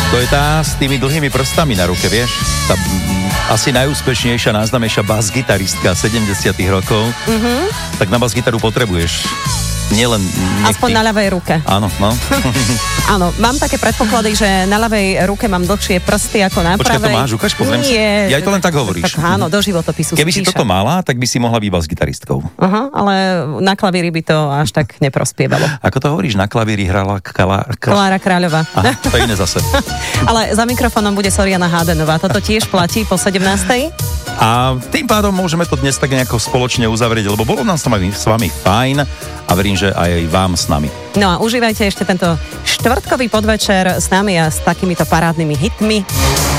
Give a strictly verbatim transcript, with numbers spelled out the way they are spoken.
To je tá s tými dlhými prstami na ruke, vieš? Tá asi najúspešnejšia, najznámejšia bas-gitaristka sedemdesiatych rokov. Mm-hmm. Tak na bas-gitaru potrebuješ nielen nechty. Aspoň na ľavej ruke. Áno, no. Áno, mám také predpoklady, že na ľavej ruke mám dlhšie prsty ako na Počkaj, pravej. to máš, ukáž, pozriem Nie. si. Ja to len tak hovoríš. Tak áno, do životopisu Keby si spíša. toto mala, tak by si mohla byť bas-gitaristkou. Aha, ale na klavíri by to až tak neprospievalo. Ako to hovoríš, na klavíri hrala kala, kla... Klára Kráľová. Aha, to je iné zase. Ale za mikrofónom bude Soriana Hádenová. Toto tiež platí po sedemnástej. A tým pádom môžeme to dnes tak nejako spoločne uzavrieť, lebo bolo nám s vami, s vami fajn a verím, že aj vám s nami. No a užívajte ešte tento štvrtkový podvečer s nami a s takýmito parádnymi hitmi.